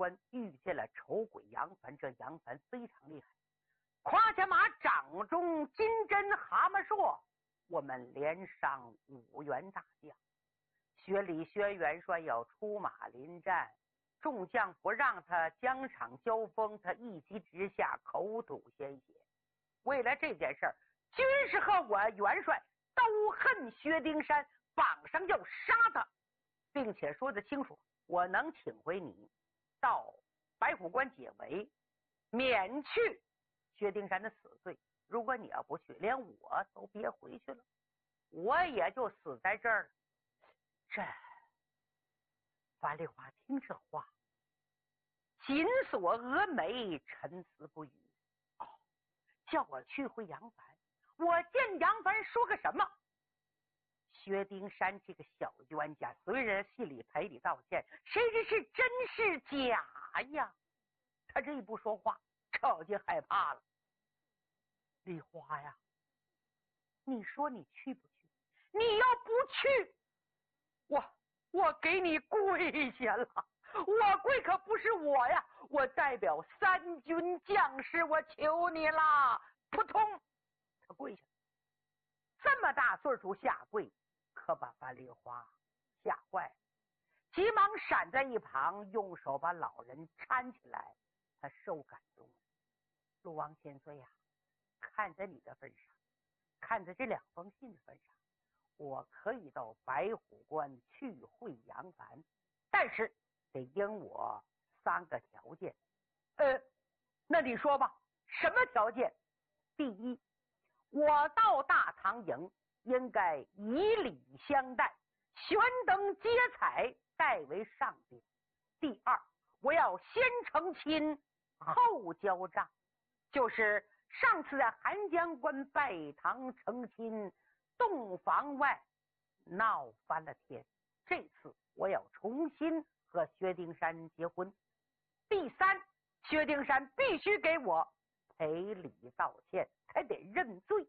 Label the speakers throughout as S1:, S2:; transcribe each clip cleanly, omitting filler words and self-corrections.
S1: 关遇见了丑鬼杨凡，这杨凡非常厉害，胯下马掌中金针蛤蟆硕，我们连上5员大将。薛礼薛元帅要出马临战，众将不让他疆场交锋，他一急之下口吐鲜血。为了这件事儿，军师和我元帅都恨薛丁山，绑上要杀他，并且说得清楚，我能请回你到白虎关解围，免去薛丁山的死罪。如果你要不去，连我都别回去了，我也就死在这儿了。这樊梨花听这话，紧锁峨眉，沉思不语。哦，叫我去回杨凡，我见杨凡说个什么？薛丁山这个小冤家，虽然戏里赔礼道歉，谁知是真是假呀？他这一不说话，程咬金害怕了。梨花呀，你说你去不去？你要不去，我给你跪下了。我跪可不是我呀，我代表3军将士，我求你啦！扑通，他跪下了。这么大岁数下跪，可把樊梨花吓坏了，急忙闪在一旁，用手把老人搀起来。他受感动了。陆王千岁呀，看在你的份上，看在这2封信的份上，我可以到白虎关去会杨凡，但是得应我3个条件。那你说吧，什么条件？第一，我到大唐营应该以礼相待，悬灯接彩，代为上宾。第二，我要先成亲后交账，就是上次在寒江关拜堂成亲，洞房外闹翻了天，这次我要重新和薛丁山结婚。第三，薛丁山必须给我赔礼道歉，还得认罪。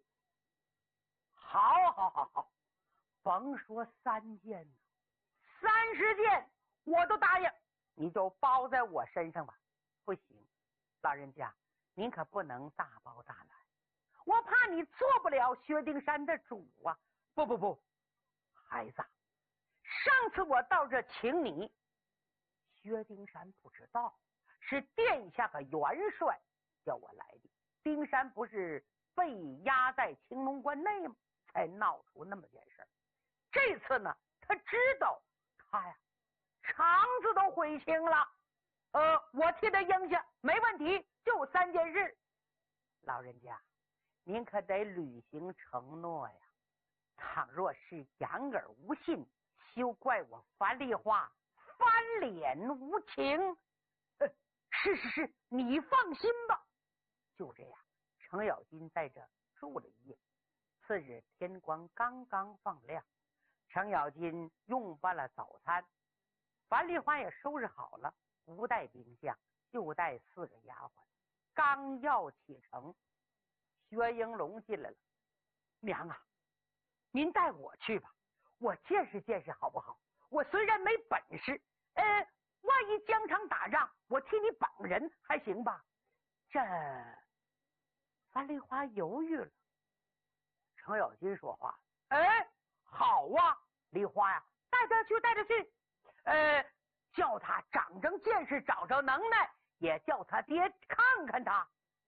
S1: 好，甭说3件了，30件我都答应，你就包在我身上吧。不行，老人家，您可不能大包大揽，我怕你做不了薛丁山的主啊。不，孩子，上次我到这请你，薛丁山不知道，是殿下和元帅叫我来的。丁山不是被压在青龙关内吗？才闹出那么件事。这次呢，他知道，他呀肠子都悔青了。我替他应下，没问题，就3件事。老人家，您可得履行承诺呀。倘若是仰耳无信，休怪我樊梨花翻脸无情。是，你放心吧。就这样，程咬金在这住了一夜。次日天光刚刚放亮，程咬金用罢了早餐，樊梨花也收拾好了，不带兵将，就带4个丫鬟。刚要启程，薛英龙进来了。娘啊，您带我去吧，我见识见识好不好？我虽然没本事，万一疆场打仗，我替你绑人还行吧？这樊梨花犹豫了。程咬金说话，好啊，梨花呀，带他去，叫他长成见识，长着能耐，也叫他爹看看他。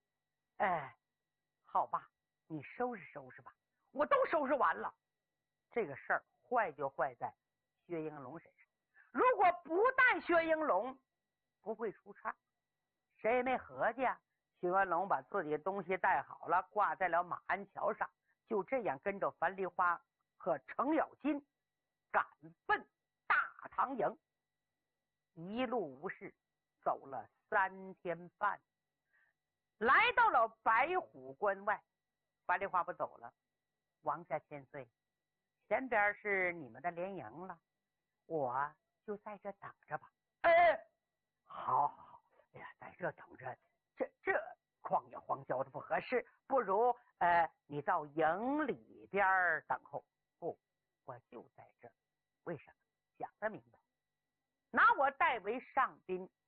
S1: 好吧，你收拾收拾吧，我都收拾完了。这个事儿坏就坏在薛英龙身上，如果不带薛英龙，不会出差。谁也没合计啊，薛元龙把自己的东西带好了，挂在了马鞍桥上，就这样跟着樊梨花和程咬金赶奔大唐营。一路无事，走了3天半，来到了白虎关外。樊梨花不走了，王家千岁，前边是你们的连营了，我就在这等着吧。好，哎呀，在这等着，这旷野荒郊的不合适，不如你到营里边等候。不，我就在这儿。为什么？讲得明白，拿我代为上宾，